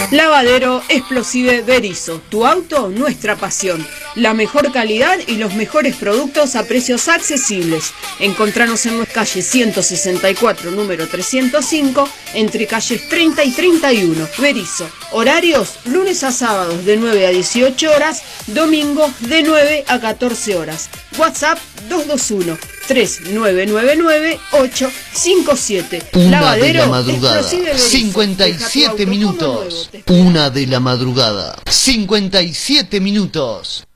Lavadero Explosive Berisso, tu auto, nuestra pasión. La mejor calidad y los mejores productos a precios accesibles. Encontranos en nuestra calle 164, número 305, entre calles 30 y 31. Berisso. Horarios, lunes a sábados de 9 a 18 horas, domingos de 9 a 14 horas. WhatsApp 221-3999-857. Una de la madrugada, 57 minutos. Una de la madrugada, 57 minutos.